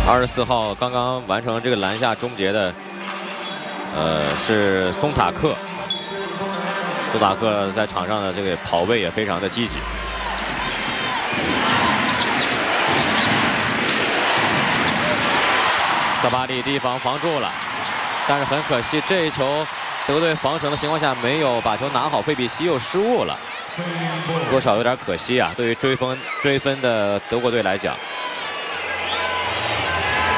24号刚刚完成这个篮下终结的，是松塔克。松塔克在场上的这个跑位也非常的积极。萨巴利提防住了，但是很可惜这一球德国队防城的情况下没有把球拿好，费比西又失误了，多少有点可惜啊。对于追分的德国队来讲。